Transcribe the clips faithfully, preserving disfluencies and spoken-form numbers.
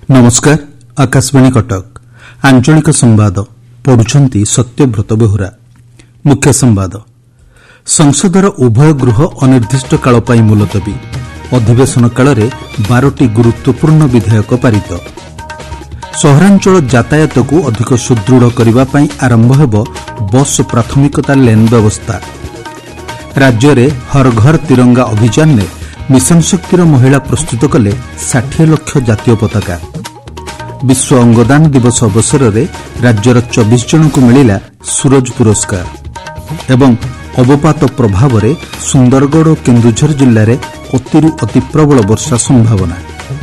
नमस्कार आकाशवाणी कटक आंचलिक संवाद पढ़ुछंती सत्यव्रत बेहुरा। मुख्य संवाद संसदर उभय गृह अनिर्दिष्ट काल पाई मुलतवी अधिवेशन काल में बारटी गुरुत्वपूर्ण विधेयक पारित। सहरांचल यातायात को अधिक सुदृढ़ करने आरंभ हेब बस प्राथमिकता लेन व्यवस्था। राज्य में हर घर तिरंगा अभियान ने मिशन शक्तिर महिला प्रस्तुत कले षाठी लाख जातीय पताका। विश्व अंगदान दिवस अवसर में राज्यर चौबीस जन को मिला सूरज पुरस्कार एवं अवपात प्रभाव में सुंदरगढ़ और केन्दुझर जिले में अतिरु अति प्रबल वर्षा संभावना।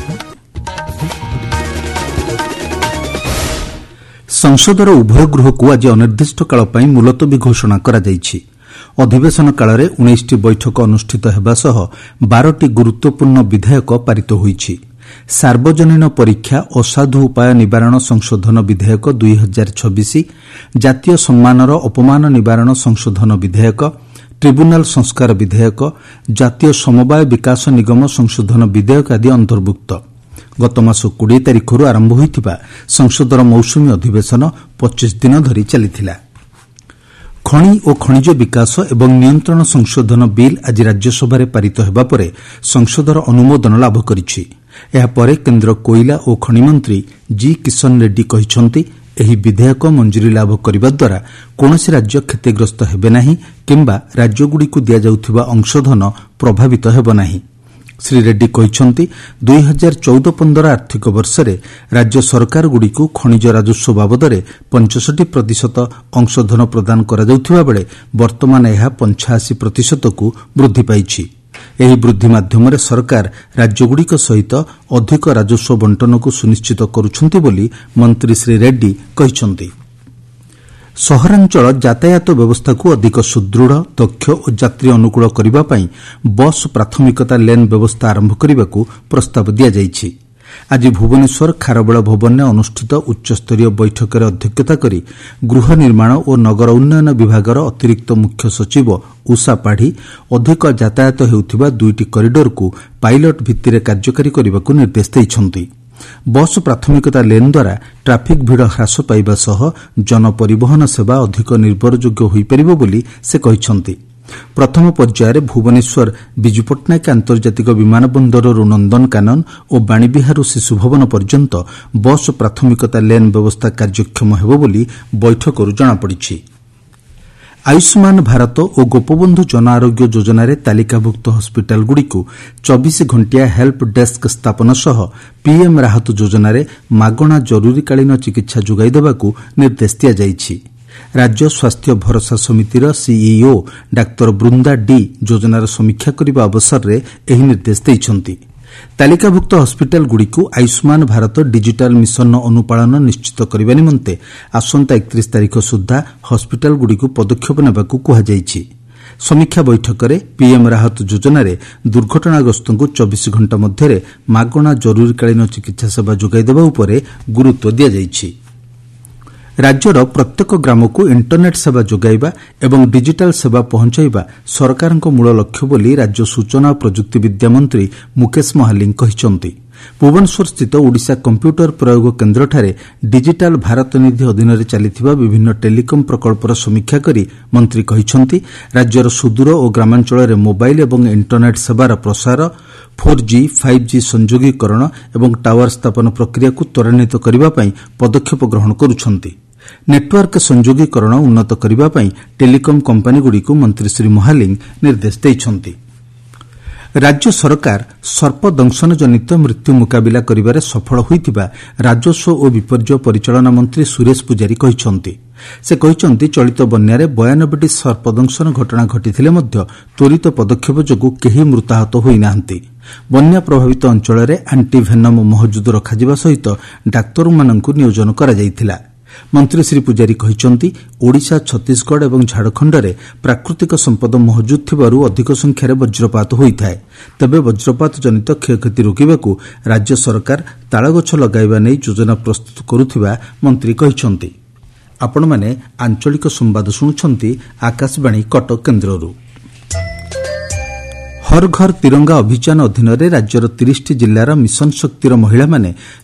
संसदर उभय गृह को आज अनिर्दिष्ट काल पाई मुलतवी घोषणा करा जायछि। अधिवेशन काल में उन्नीस टी बैठक अनुष्ठित होगा सह बारटी गुरुत्वपूर्ण विधेयक पारित होईछि। सार्वजनीन परीक्षा असाधु उपाय निवारण संशोधन विधेयक दुई हजार छब्बीस, जातीय सम्मानर अपमान निवारण संशोधन विधेयक, ट्रिब्यूनाल संस्कार विधेयक, जातीय समवाय विकास निगम संशोधन विधेयक आदि अंतर्भुक्त। गत मास बीस तारिखर आरंभ होइतिबा संसदर मौसुमी अधिवेशन पच्चीस दिन धरी चलिथिला। खनि और खनिज विकास एवं नियंत्रण संशोधन बिल आज राज्यसभा पारित होगा पर संसदर अनुमोदन लाभ करिछि। एहापरे केन्द्र कोयला और खनि मंत्री जी किशन रेड्डी कहिसंति एही विधेयक मंजूरी लाभ करने द्वारा कौनसी राज्य क्षतिग्रस्त हेबे नाही किंबा राज्यगुड़िक दिया जाउथिबा अंशधन प्रभावित हेबो नाही। श्री रेड्डी कहिसंति दुई हजार चौदह पंद्रह आर्थिक वर्ष में राज्य सरकार गुड़िक खनिज राजस्व बाबदरे पंचषठी प्रतिशत अंशधन प्रदान करा जाउथिबा बेले वर्तमान यह पंचाशी प्रतिशत को वृद्धि पाइछि। एही वृद्धि माध्यम सरकार राज्यगुड़िक सहित अधिक राजस्व बंटन को सुनिश्चित करुछंती बोली मंत्री श्री रेड्डी कहिसंति। सहरांचल यातायात व्यवस्था को अधिक सुदृढ़ दक्ष और यात्री अनुकूल करने पाई बस प्राथमिकता लेन व्यवस्था आरंभ करने को प्रस्ताव दिया जायछि। आज भुवनेश्वर खारबेल भवन में अनुष्ठित उच्चस्तरीय बैठक में अध्यक्षता करी गृह निर्माण और नगर उन्नयन विभागर अतिरिक्त मुख्य सचिव उषा पाढ़ी अधिक यातायात हेउथिबा दुईटी करिडोर को पायलट भित्तिरे कार्यकारी करने को निर्देश दैछंती। बस प्राथमिकता लेन द्वारा ट्राफिक भिड़ ह्रास पाइबा सह जनपरिवहन सेवा अधिक निर्भरयोग्य होई परिबो बोली से कहिसंती। प्रथम पर्यायर भुवनेश्वर विजु पट्टनायक आंतर्जातिक विमान बंदररू नंदनकानन और बाणीविहार शिशु भवन पर्यंत बस प्राथमिकता लेन व्यवस्था कार्यक्षम हेबो बोली बैठकरू जଣାपड़िछि। आयुष्मान भारत और गोपबंधु जन आरोग्य योजन तालिकाभुक्त हस्पिटालगुड़िक चौबीस घंटिया हेल्प डेस्क स्थापन सह पीएम राहत योजन मागणा जरूरीकालीन चिकित्सा जोगाई देवाकू निर्देश दिया जायछि। राज्य स्वास्थ्य भरोसा समितिर सीईओ डाक्तर बृंदा डी योजनार समीक्षा करने अवसर में यह निर्देश दैछंती। तालिकाभुक्त हस्पिटालगुड़िक आयुष्मान भारत डिजिटाल मिशन अनुपालन निश्चित करने निमंते आसंता एकतीस तारिख सुधा हस्पिटालगुड़िक पदक्षेप नेबाकू कुहाଯାଇଛି। समीक्षा बैठक में पीएम राहत योजन दुर्घटनाग्रस्त को चौबीस घंटा मध्य मागणा जरूरीकालीन चिकित्सा सेवा जोगाई देवा उपरे गुरुत्व दिया जायछि। राज्यर प्रत्येक ग्राम को इंटरनेट सेवा जोगाइबा एवं डिजिटाल सेवा पहुंचाइबा सरकारक मूल लक्ष्य बोली राज्य सूचना और प्रजुक्ति विद्या मंत्री मुकेश महालिंग कहिसंति। भुवनेश्वर स्थित ओडिशा कंप्यूटर प्रयोग केन्द्र ठारे डिजिटाल भारत निधि अधीन चलिथिबा विभिन्न टेलीकम प्रकल्पर समीक्षा करी मंत्री कहिसंति राज्यर सुदूर और ग्रामांचल मोबाइल एवं इंटरनेट सेवार प्रसार फोर जी फाइव जी संयोगीकरण एवं टावर स्थापन प्रक्रिया को त्वरान्वित करने पाई पदक्षेप ग्रहण करुछंती। नेटवर्क संयोगीकरण उन्नत करने पाई टेलीकम कंपनीगुड़िक मंत्री श्री महालिंग निर्देश दैछंती। राज्य सरकार सर्पदंशन जनित मृत्यु मुकाबिला करिबारे सफल होइतिबा राजस्व और विपर्यय परिचालना मंत्री सुरेश पुजारी कहिसंति। से कहिसंति चलित बन्यारे बयानबेटी सर्पदंशन घटना घटिथिले मध्य त्वरित पदक्षेप जोगु केही मृताहत होई नाहंती। बन्या प्रभावित अंचल में आंटीभेनम महजुद रखाजिबा सहित डाक्तरमानंकु नियोजन करा जायथिला। मंत्री श्री पुजारी कहिसंति ओडिशा छत्तीसगढ़ और झारखंड में प्राकृतिक संपद महजुद थिबारु अधिक संख्यार वज्रपात होइथाय। तेबे वज्रपात जनित क्षयक्षति रोकिबाकू राज्य सरकार तालगछ लगाइबा नै योजना प्रस्तुत करुथिबा मंत्री कहिसंति। आपण माने आंचलिक संवाद सुनुछंती आकाशवाणी कटक केन्द्ररू। हर घर तिरंगा अभियान अधीन राज्यर तीस टी जिलार मिशन शक्तिर महिला माने